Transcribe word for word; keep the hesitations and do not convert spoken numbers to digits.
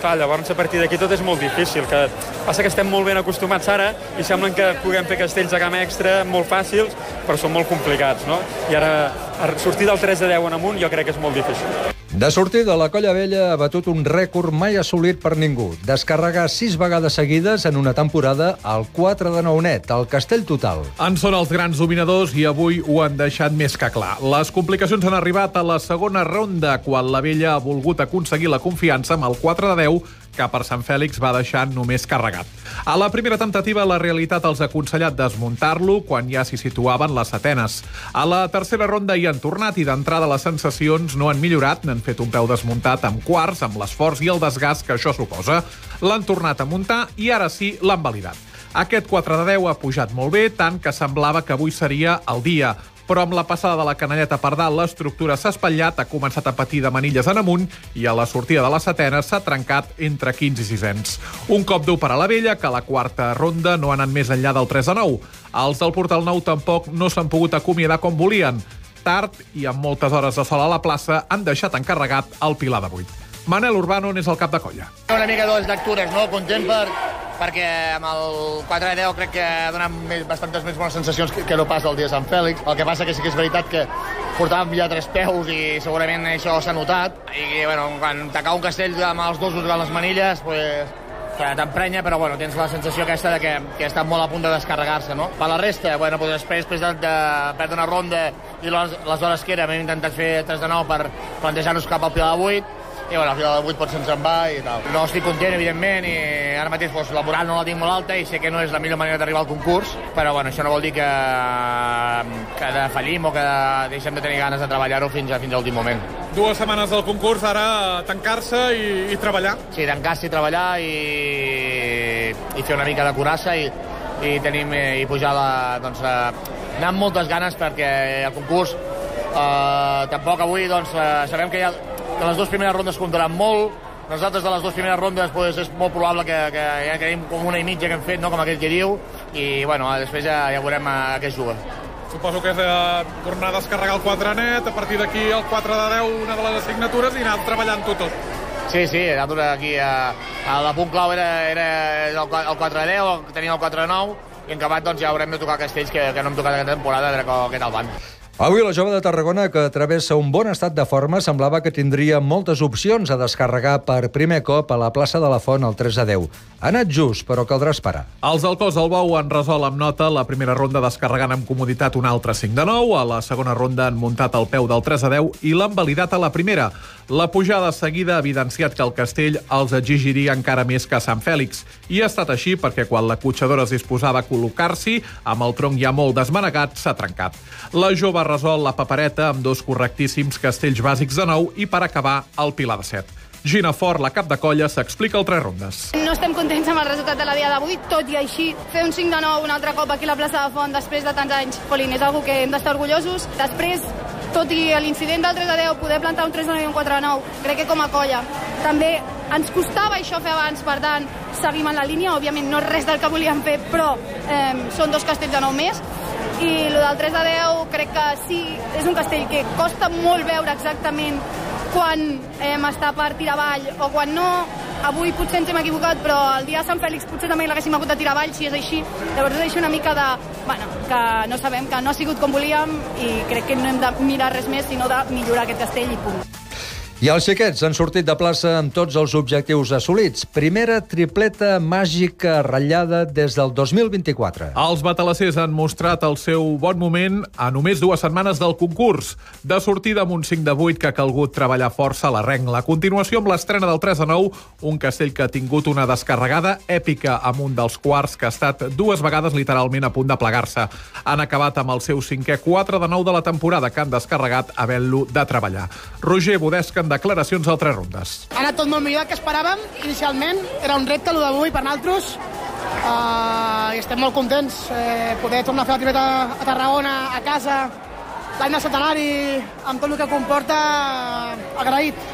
fa. Llavors, a partir d'aquí tot és molt difícil. Que passa que estem molt ben acostumats ara i semblen que puguem fer castells de gamma extra molt fàcils, però són molt complicats, no? I ara, sortir del tres a deu en amunt jo crec que és molt difícil. De sortida, la Colla Vella ha batut un rècord mai assolit per ningú. Descarregar sis vegades seguides en una temporada al quatre de nou net, el castell total. En són els grans dominadors i avui ho han deixat més que clar. Les complicacions han arribat a la segona ronda, quan la Vella ha volgut aconseguir la confiança amb el quatre de deu, que per Sant Fèlix va deixar només carregat. A la primera temptativa, la realitat els ha aconsellat desmuntar-lo quan ja s'hi situaven les setenes. A la tercera ronda hi han tornat i d'entrada les sensacions no han millorat, n'han fet un peu desmuntat amb quarts, amb l'esforç i el desgast que això suposa. L'han tornat a muntar i ara sí l'han validat. Aquest quatre de deu ha pujat molt bé, tant que semblava que avui seria el dia. Però amb la passada de la canelleta per dalt l'estructura s'ha espatllat, ha començat a patir de manilles en amunt i a la sortida de la setena s'ha trencat entre quinze i sisens. Un cop dur per a la Vella, que a la quarta ronda no ha anat més enllà del tres a nou. Els del Portal Nou tampoc no s'han pogut acomiadar com volien. Tard i amb moltes hores de sol a la plaça han deixat encarregat el Pilar de vuit. Manel Urbano n'és el cap de colla. Una mica de les lectures, no? Content per, perquè amb el quatre de deu crec que ha donat més, bastantes més bones sensacions que, que no pas el dia de Sant Fèlix. El que passa que sí que és veritat que portàvem ja tres peus i segurament això s'ha notat. I bueno, quan t'acaba un castell amb els dos durant les manilles, pues, t'emprenya, però bueno, tens la sensació aquesta de que, que està molt a punt de descarregar-se, no? Per la resta, bueno, pues després, després de, de perdre una ronda i les, les hores que era, hem intentat fer tres de nou per plantejar-nos cap al Pilar de vuit, i bueno, al Pilar de vuit potser ens en va i tal. No estic content, evidentment, i ara mateix pues, la moral no la tinc molt alta i sé que no és la millor manera d'arribar al concurs, però bueno, això no vol dir que, que defallim o que deixem de tenir ganes de treballar-ho fins, a, fins a l'últim moment. Dues setmanes del concurs, ara tancar-se i, i treballar. Sí, tancar-se i treballar i, i fer una mica de curassa i, i, tenim, i pujar la, doncs, anar amb moltes ganes perquè el concurs eh, tampoc avui doncs, sabem que hi ha que les dues primeres rondes comptaran molt. Nosaltres de les dues primeres rondes pues, és molt probable que, que ja quedem com una i mitja que hem fet, no? Com aquell que diu, i bueno, després ja, ja veurem a, a què es juga. Suposo que és eh, tornar a descarregar el quatre net, a partir d'aquí el quatre de deu, una de les assignatures, i anar treballant-ho tot. Sí, sí, aquí a, a la punt clau era, era el quatre de deu, teníem el quatre de nou, i en acabat doncs, ja haurem de tocar castells que, que no hem tocat aquesta temporada, a veure què tal van. Avui la jove de Tarragona, que travessa un bon estat de forma, semblava que tindria moltes opcions a descarregar per primer cop a la plaça de la Font al tres a deu. Ha anat just, però caldrà esperar. Els del Cos del Bou han resolt amb nota la primera ronda descarregant amb comoditat un altre cinc de nou, a la segona ronda han muntat el peu del tres a deu i l'han validat a la primera. La pujada seguida ha evidenciat que el castell els exigiria encara més que a Sant Fèlix, i ha estat així perquè quan la cotxadora es disposava a col·locar-s'hi, amb el tronc ja molt desmanegat, s'ha trencat. La jove ha resolt la papereta amb dos correctíssims castells bàsics de nou i per acabar el Pilar de set. Gina Fort, la cap de colla, s'explica el tres rondes. No estem contents amb el resultat de la dia d'avui, tot i així fer un cinc de nou un altre cop aquí a la plaça de Font després de tants anys, Colin, és una que hem d'estar orgullosos. Després, tot i l'incident del tres a deu, poder plantar un tres de nou i un quatre de nou, crec que com a colla també ens costava això fer abans, per tant, seguim en la línia, òbviament no és res del que volíem fer, però eh, són dos castells de nou més, i el del tres a deu crec que sí, és un castell que costa molt veure exactament quan eh, està per tirar avall o quan no. Avui potser ens hem equivocat, però el dia de Sant Fèlix potser també l'haguéssim hagut de tirar avall, si és així. Llavors és així una mica de... Bueno, que no sabem, que no ha sigut com volíem i crec que no hem de mirar res més, sinó de millorar aquest castell i punt. I els xiquets han sortit de plaça amb tots els objectius assolits. Primera tripleta màgica ratllada des del dos mil vint-i-quatre. Els batalassers han mostrat el seu bon moment a només dues setmanes del concurs. De sortida amb un cinc de vuit que ha calgut treballar força a la rengla. A continuació amb l'estrena del tres a nou, un castell que ha tingut una descarregada èpica amb un dels quarts que ha estat dues vegades literalment a punt de plegar-se. Han acabat amb el seu cinquè quatre de nou de la temporada que han descarregat havent-lo de treballar. Roger Budesca en declaracions al tres rondes. Ha anat tot molt millor del que esperàvem. Inicialment era un repte, el d'avui, per nosaltres. Uh, I estem molt contents. Eh, poder tornar a fer la tripleta a Tarragona, a casa, l'any del centenari, amb tot el que comporta, agraït.